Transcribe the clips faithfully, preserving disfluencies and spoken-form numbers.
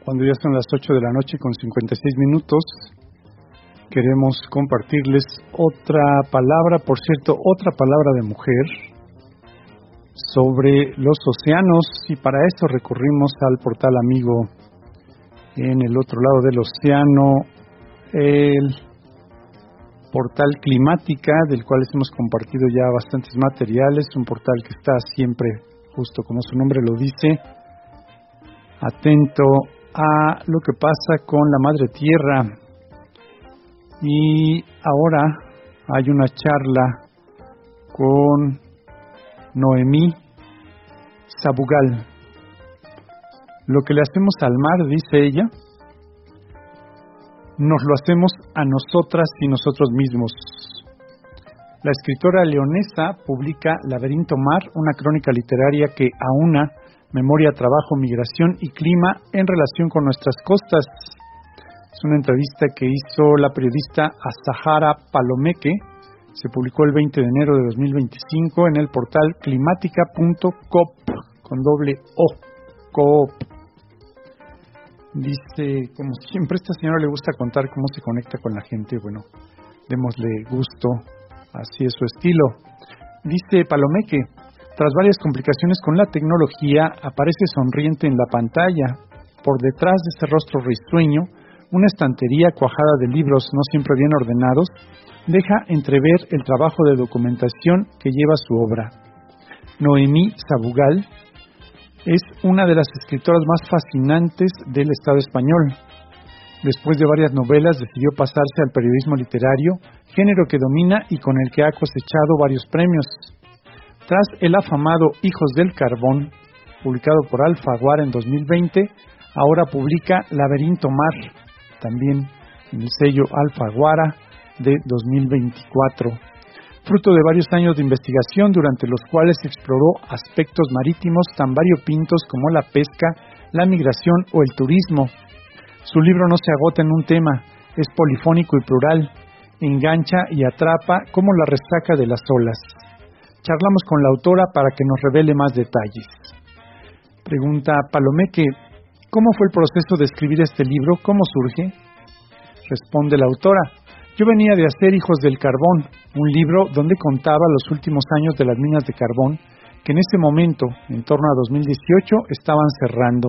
Cuando ya son las ocho de la noche con cincuenta y seis minutos, queremos compartirles otra palabra, por cierto, otra palabra de mujer sobre los océanos, y para esto recurrimos al portal amigo en el otro lado del océano, el portal Climática, del cual hemos compartido ya bastantes materiales, un portal que está siempre, justo como su nombre lo dice, atento a lo que pasa con la Madre Tierra. Y ahora hay una charla con Noemí Sabugal. Lo que le hacemos al mar, dice ella, nos lo hacemos a nosotras y nosotros mismos. La escritora leonesa publica Laberinto Mar, una crónica literaria que aúna memoria, trabajo, migración y clima en relación con nuestras costas. Es una entrevista que hizo la periodista Azahara Palomeque. Se publicó el veinte de enero de dos mil veinticinco en el portal climática punto coop, con doble O, coop. Dice, como siempre, esta señora le gusta contar cómo se conecta con la gente. Bueno, démosle gusto, así es su estilo. Dice Palomeque, tras varias complicaciones con la tecnología, aparece sonriente en la pantalla. Por detrás de ese rostro risueño, una estantería cuajada de libros no siempre bien ordenados deja entrever el trabajo de documentación que lleva su obra. Noemí Sabugal es una de las escritoras más fascinantes del Estado español. Después de varias novelas, decidió pasarse al periodismo literario, género que domina y con el que ha cosechado varios premios. Tras el afamado Hijos del Carbón, publicado por Alfaguara en dos mil veinte, ahora publica Laberinto Mar, también en el sello Alfaguara de dos mil veinticuatro. Fruto de varios años de investigación durante los cuales exploró aspectos marítimos tan variopintos como la pesca, la migración o el turismo. Su libro no se agota en un tema, es polifónico y plural, engancha y atrapa como la resaca de las olas. Charlamos con la autora para que nos revele más detalles. Pregunta Palomeque, ¿cómo fue el proceso de escribir este libro? ¿Cómo surge? Responde la autora, yo venía de hacer Hijos del Carbón, un libro donde contaba los últimos años de las minas de carbón que en ese momento, en torno a dos mil dieciocho, estaban cerrando.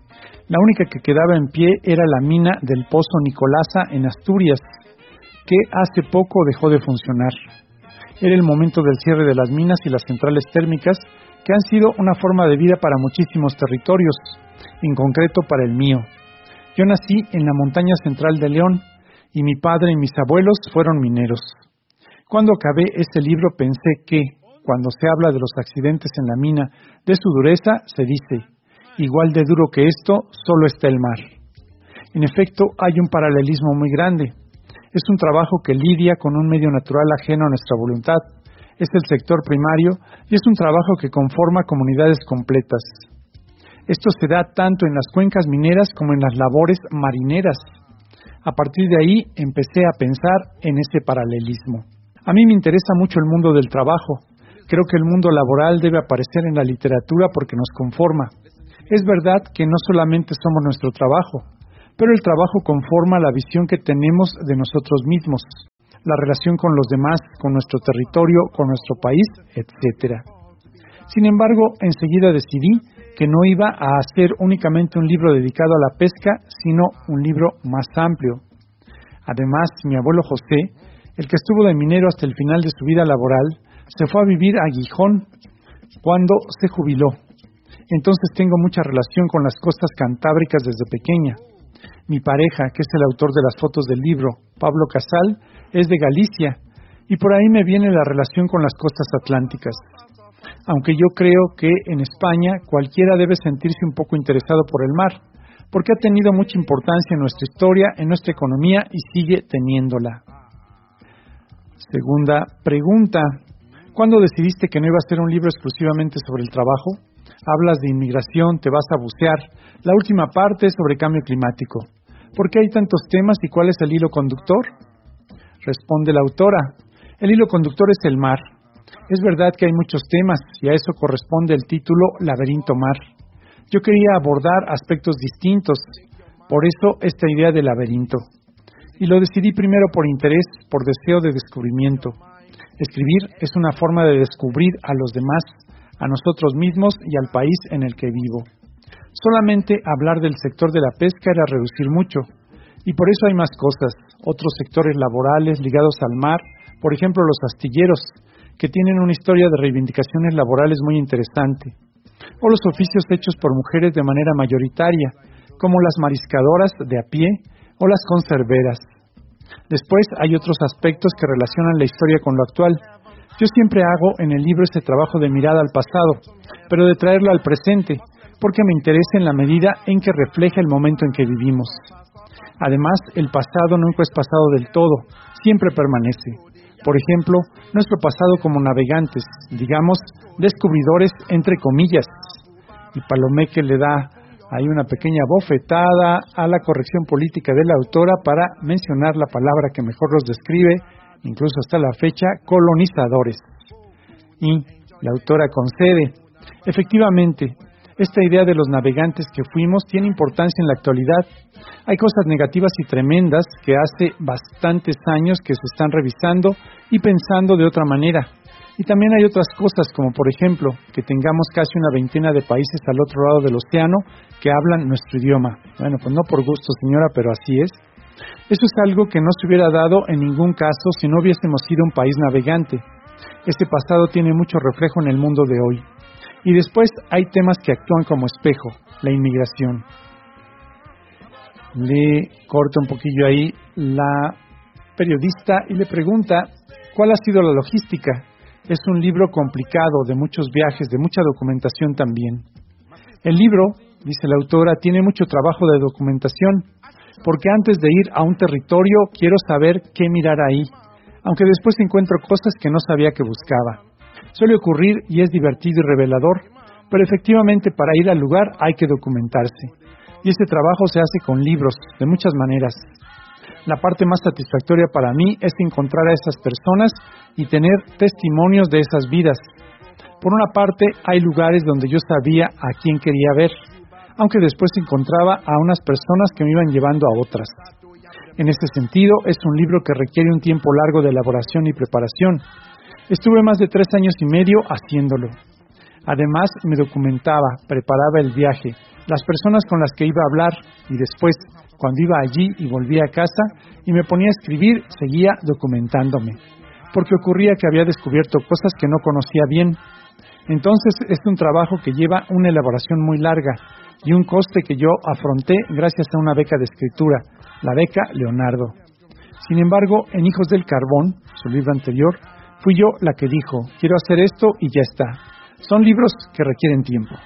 La única que quedaba en pie era la mina del Pozo Nicolasa en Asturias, que hace poco dejó de funcionar. Era el momento del cierre de las minas y las centrales térmicas, que han sido una forma de vida para muchísimos territorios, en concreto para el mío. Yo nací en la montaña central de León, y mi padre y mis abuelos fueron mineros. Cuando acabé este libro pensé que, cuando se habla de los accidentes en la mina, de su dureza, se dice, igual de duro que esto, solo está el mar. En efecto, hay un paralelismo muy grande. Es un trabajo que lidia con un medio natural ajeno a nuestra voluntad. Es el sector primario y es un trabajo que conforma comunidades completas. Esto se da tanto en las cuencas mineras como en las labores marineras. A partir de ahí empecé a pensar en ese paralelismo. A mí me interesa mucho el mundo del trabajo. Creo que el mundo laboral debe aparecer en la literatura porque nos conforma. Es verdad que no solamente somos nuestro trabajo, pero el trabajo conforma la visión que tenemos de nosotros mismos, la relación con los demás, con nuestro territorio, con nuestro país, etcétera. Sin embargo, enseguida decidí que no iba a hacer únicamente un libro dedicado a la pesca, sino un libro más amplio. Además, mi abuelo José, el que estuvo de minero hasta el final de su vida laboral, se fue a vivir a Gijón cuando se jubiló. Entonces tengo mucha relación con las costas cantábricas desde pequeña. Mi pareja, que es el autor de las fotos del libro, Pablo Casal, es de Galicia, y por ahí me viene la relación con las costas atlánticas. Aunque yo creo que en España cualquiera debe sentirse un poco interesado por el mar, porque ha tenido mucha importancia en nuestra historia, en nuestra economía y sigue teniéndola. Segunda pregunta, ¿cuándo decidiste que no iba a ser un libro exclusivamente sobre el trabajo? Hablas de inmigración, te vas a bucear. La última parte es sobre cambio climático. ¿Por qué hay tantos temas y cuál es el hilo conductor? Responde la autora. El hilo conductor es el mar. Es verdad que hay muchos temas y a eso corresponde el título Laberinto Mar. Yo quería abordar aspectos distintos. Por eso esta idea de laberinto. Y lo decidí primero por interés, por deseo de descubrimiento. Escribir es una forma de descubrir a los demás, a nosotros mismos y al país en el que vivo. Solamente hablar del sector de la pesca era reducir mucho, y por eso hay más cosas, otros sectores laborales ligados al mar, por ejemplo los astilleros, que tienen una historia de reivindicaciones laborales muy interesante, o los oficios hechos por mujeres de manera mayoritaria, como las mariscadoras de a pie o las conserveras. Después hay otros aspectos que relacionan la historia con lo actual. Yo siempre hago en el libro ese trabajo de mirada al pasado, pero de traerlo al presente, porque me interesa en la medida en que refleja el momento en que vivimos. Además, el pasado nunca es pasado del todo, siempre permanece. Por ejemplo, nuestro pasado como navegantes, digamos, descubridores entre comillas. Y Palomeque le da ahí una pequeña bofetada a la corrección política de la autora para mencionar la palabra que mejor los describe, incluso hasta la fecha, colonizadores. Y la autora concede, efectivamente, esta idea de los navegantes que fuimos tiene importancia en la actualidad. Hay cosas negativas y tremendas que hace bastantes años que se están revisando y pensando de otra manera. Y también hay otras cosas, como por ejemplo, que tengamos casi una veintena de países al otro lado del océano que hablan nuestro idioma. Bueno, pues no por gusto, señora, pero así es. Eso es algo que no se hubiera dado en ningún caso si no hubiésemos sido un país navegante. Este pasado tiene mucho reflejo en el mundo de hoy. Y después hay temas que actúan como espejo, la inmigración. Le corta un poquillo ahí la periodista y le pregunta cuál ha sido la logística. Es un libro complicado, de muchos viajes, de mucha documentación también. El libro, dice la autora, tiene mucho trabajo de documentación, porque antes de ir a un territorio quiero saber qué mirar ahí, aunque después encuentro cosas que no sabía que buscaba. Suele ocurrir y es divertido y revelador, pero efectivamente para ir al lugar hay que documentarse. Y este trabajo se hace con libros, de muchas maneras. La parte más satisfactoria para mí es encontrar a esas personas y tener testimonios de esas vidas. Por una parte, hay lugares donde yo sabía a quién quería ver, aunque después encontraba a unas personas que me iban llevando a otras. En este sentido, es un libro que requiere un tiempo largo de elaboración y preparación. Estuve más de tres años y medio haciéndolo. Además, me documentaba, preparaba el viaje, las personas con las que iba a hablar y después, cuando iba allí y volvía a casa y me ponía a escribir, seguía documentándome, porque ocurría que había descubierto cosas que no conocía bien. Entonces, es un trabajo que lleva una elaboración muy larga y un coste que yo afronté gracias a una beca de escritura, la beca Leonardo. Sin embargo, en Hijos del Carbón, su libro anterior, fui yo la que dijo, quiero hacer esto y ya está. Son libros que requieren tiempo.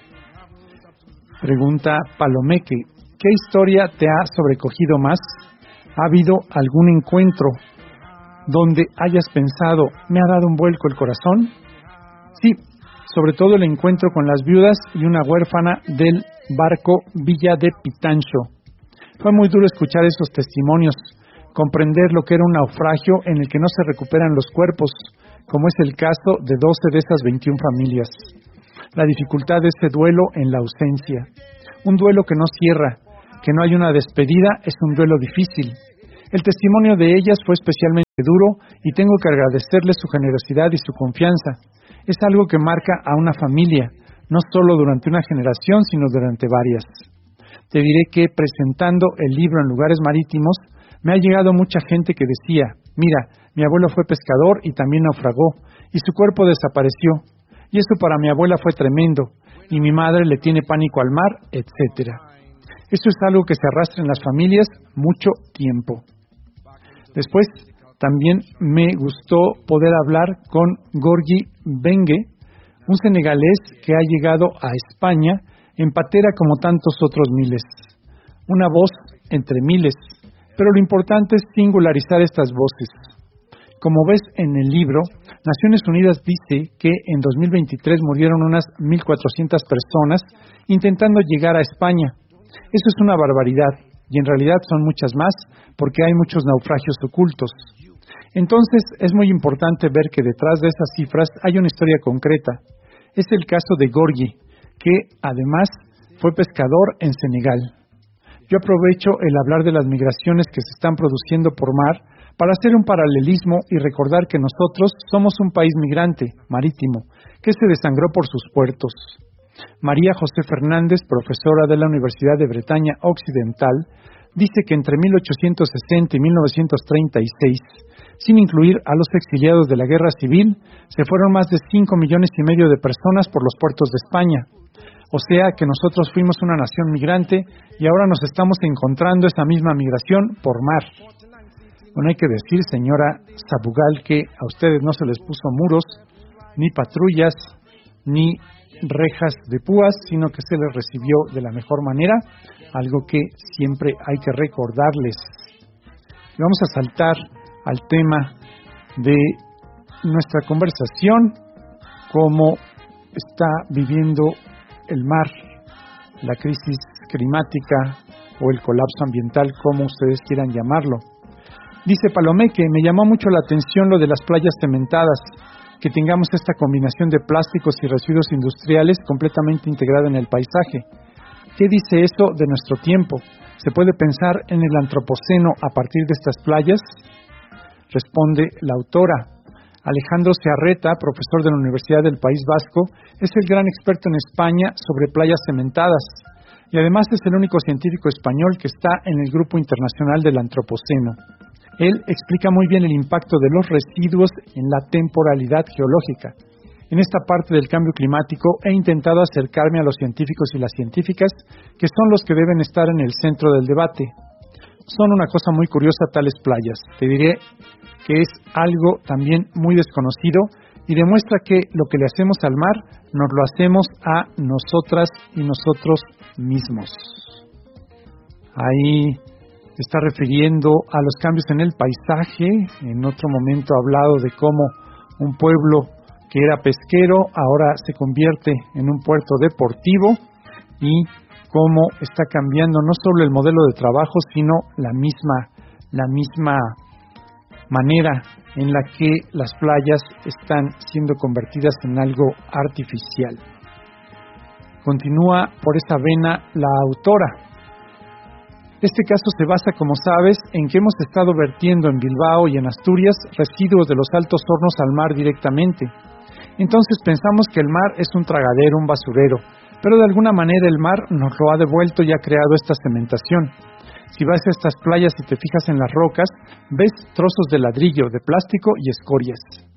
Pregunta Palomeque, ¿qué historia te ha sobrecogido más? ¿Ha habido algún encuentro donde hayas pensado, me ha dado un vuelco el corazón? Sí, sobre todo el encuentro con las viudas y una huérfana del barco Villa de Pitancho. Fue muy duro escuchar esos testimonios, comprender lo que era un naufragio en el que no se recuperan los cuerpos, como es el caso de doce de esas veintiuna familias. La dificultad de ese duelo en la ausencia. Un duelo que no cierra, que no hay una despedida, es un duelo difícil. El testimonio de ellas fue especialmente duro y tengo que agradecerles su generosidad y su confianza. Es algo que marca a una familia, no solo durante una generación, sino durante varias. Te diré que presentando el libro en lugares marítimos, me ha llegado mucha gente que decía, mira, mi abuelo fue pescador y también naufragó, y su cuerpo desapareció. Y eso para mi abuela fue tremendo, y mi madre le tiene pánico al mar, etcétera. Eso es algo que se arrastra en las familias mucho tiempo. Después, también me gustó poder hablar con Gorgui Bengue, un senegalés que ha llegado a España en patera como tantos otros miles. Una voz entre miles, pero lo importante es singularizar estas voces. Como ves en el libro, Naciones Unidas dice que en dos mil veintitrés murieron unas mil cuatrocientas personas intentando llegar a España. Eso es una barbaridad, y en realidad son muchas más, porque hay muchos naufragios ocultos. Entonces, es muy importante ver que detrás de esas cifras hay una historia concreta. Es el caso de Gorgui, que además fue pescador en Senegal. Yo aprovecho el hablar de las migraciones que se están produciendo por mar para hacer un paralelismo y recordar que nosotros somos un país migrante, marítimo, que se desangró por sus puertos. María José Fernández, profesora de la Universidad de Bretaña Occidental, dice que entre mil ochocientos sesenta y mil novecientos treinta y seis, sin incluir a los exiliados de la Guerra Civil, se fueron más de cinco millones y medio de personas por los puertos de España. O sea que nosotros fuimos una nación migrante y ahora nos estamos encontrando esa misma migración por mar. Bueno, hay que decir, señora Sabugal, que a ustedes no se les puso muros, ni patrullas, ni rejas de púas, sino que se les recibió de la mejor manera, algo que siempre hay que recordarles. Y vamos a saltar al tema de nuestra conversación, cómo está viviendo el mar, la crisis climática o el colapso ambiental, como ustedes quieran llamarlo. Dice Palomeque, me llamó mucho la atención lo de las playas cementadas, que tengamos esta combinación de plásticos y residuos industriales completamente integrada en el paisaje. ¿Qué dice eso de nuestro tiempo? ¿Se puede pensar en el antropoceno a partir de estas playas? Responde la autora. Alejandro Searreta, profesor de la Universidad del País Vasco, es el gran experto en España sobre playas cementadas y además es el único científico español que está en el Grupo Internacional del Antropoceno. Él explica muy bien el impacto de los residuos en la temporalidad geológica. En esta parte del cambio climático he intentado acercarme a los científicos y las científicas, que son los que deben estar en el centro del debate. Son una cosa muy curiosa tales playas. Te diré que es algo también muy desconocido y demuestra que lo que le hacemos al mar nos lo hacemos a nosotras y nosotros mismos. Ahí está refiriendo a los cambios en el paisaje. En otro momento ha hablado de cómo un pueblo que era pesquero ahora se convierte en un puerto deportivo y cómo está cambiando no solo el modelo de trabajo, sino la misma, la misma manera en la que las playas están siendo convertidas en algo artificial. Continúa por esa vena la autora. Este caso se basa, como sabes, en que hemos estado vertiendo en Bilbao y en Asturias residuos de los altos hornos al mar directamente. Entonces pensamos que el mar es un tragadero, un basurero, pero de alguna manera el mar nos lo ha devuelto y ha creado esta cementación. Si vas a estas playas y te fijas en las rocas, ves trozos de ladrillo, de plástico y escorias.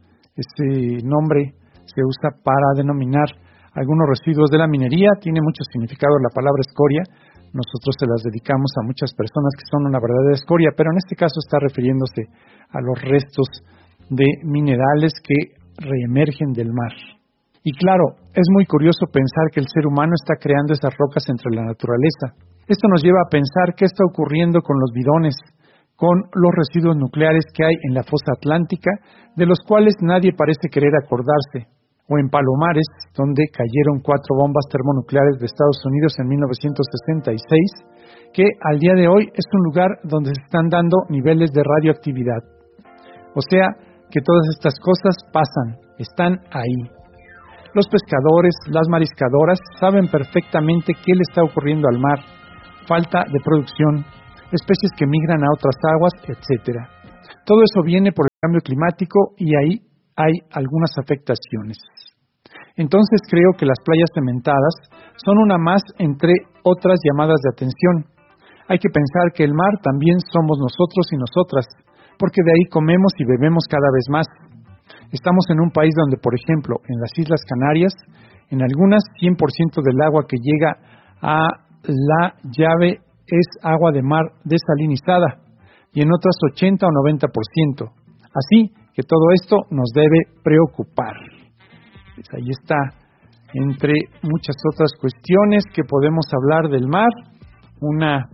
Este nombre se usa para denominar algunos residuos de la minería, tiene mucho significado la palabra escoria. Nosotros se las dedicamos a muchas personas que son una verdadera escoria, pero en este caso está refiriéndose a los restos de minerales que reemergen del mar. Y claro, es muy curioso pensar que el ser humano está creando esas rocas entre la naturaleza. Esto nos lleva a pensar qué está ocurriendo con los bidones, con los residuos nucleares que hay en la fosa atlántica, de los cuales nadie parece querer acordarse, o en Palomares, donde cayeron cuatro bombas termonucleares de Estados Unidos en mil novecientos sesenta y seis, que al día de hoy es un lugar donde se están dando niveles de radioactividad. O sea, que todas estas cosas pasan, están ahí. Los pescadores, las mariscadoras saben perfectamente qué le está ocurriendo al mar, falta de producción, especies que migran a otras aguas, etcétera. Todo eso viene por el cambio climático y ahí hay algunas afectaciones. Entonces creo que las playas cementadas son una más entre otras llamadas de atención. Hay que pensar que el mar también somos nosotros y nosotras, porque de ahí comemos y bebemos cada vez más. Estamos en un país donde, por ejemplo, en las Islas Canarias, en algunas cien por ciento del agua que llega a la llave es agua de mar desalinizada y en otras ochenta o noventa por ciento. Así que todo esto nos debe preocupar. Pues ahí está, entre muchas otras cuestiones que podemos hablar del mar, una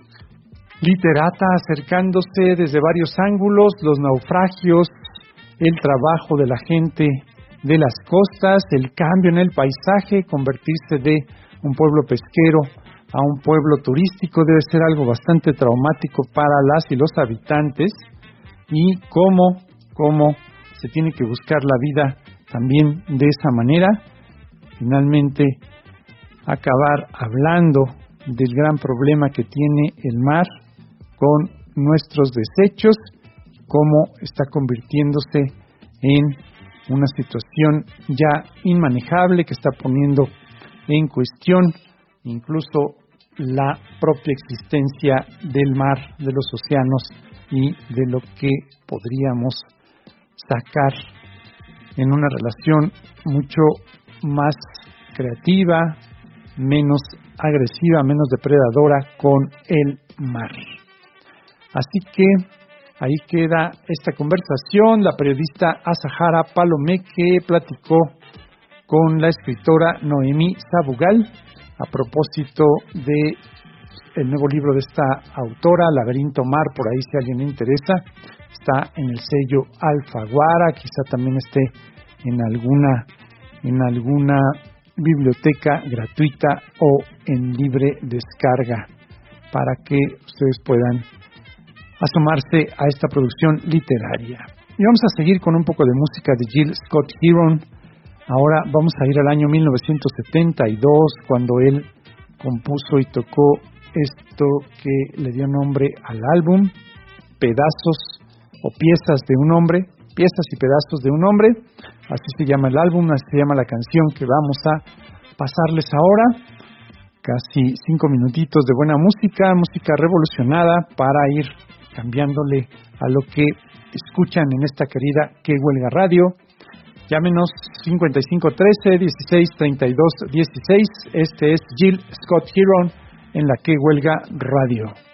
literata acercándose desde varios ángulos, los naufragios, el trabajo de la gente de las costas, el cambio en el paisaje, convertirse de un pueblo pesquero a un pueblo turístico debe ser algo bastante traumático para las y los habitantes, y cómo, cómo se tiene que buscar la vida también de esa manera. Finalmente, acabar hablando del gran problema que tiene el mar con nuestros desechos, cómo está convirtiéndose en una situación ya inmanejable que está poniendo en cuestión incluso la propia existencia del mar, de los océanos y de lo que podríamos sacar en una relación mucho más creativa, menos agresiva, menos depredadora con el mar. Así que ahí queda esta conversación. La periodista Azahara Palomeque platicó con la escritora Noemí Sabugal a propósito de el nuevo libro de esta autora, Laberinto Mar. Por ahí, si a alguien le interesa, está en el sello Alfaguara, quizá también esté en alguna en alguna biblioteca gratuita o en libre descarga para que ustedes puedan asomarse a esta producción literaria. Y vamos a seguir con un poco de música de Gil Scott-Heron. Ahora vamos a ir al año mil novecientos setenta y dos, cuando él compuso y tocó esto que le dio nombre al álbum, Pedazos o Piezas de un Hombre, Piezas y Pedazos de un Hombre, así se llama el álbum, así se llama la canción que vamos a pasarles ahora. Casi cinco minutitos de buena música, música revolucionada para ir cambiándole a lo que escuchan en esta querida Que Huelga Radio. Llámenos cincuenta y cinco trece dieciséis treinta y dos dieciséis. Este es Gil Scott-Heron en la Que Huelga Radio.